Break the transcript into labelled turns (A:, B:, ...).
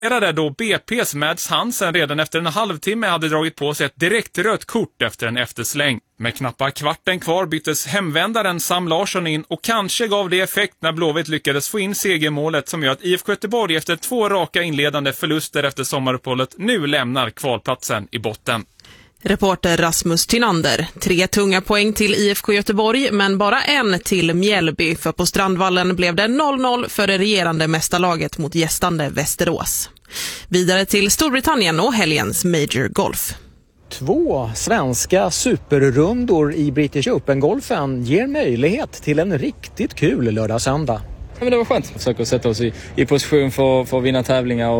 A: då BP's Mads Hansen redan efter en halvtimme hade dragit på sig ett direkt rött kort efter en eftersläng. Med knappt kvarten kvar byttes hemvändaren Sam Larsson in och kanske gav det effekt när Blåvitt lyckades få in segermålet som gör att IFK Göteborg efter 2 raka inledande förluster efter sommaruppehållet nu lämnar kvalplatsen i botten.
B: Reporter Rasmus Tynander. 3 tunga poäng till IFK Göteborg, men bara 1 till Mjällby, för på Strandvallen blev det 0-0 för det regerande mästarlaget mot gästande Västerås. Vidare till Storbritannien och helgens Major Golf.
C: 2 svenska superrundor i British Open-golfen ger möjlighet till en riktigt kul lördag-söndag.
D: Ja, men det var skönt. Försöka sätta oss i position för att vinna tävlingar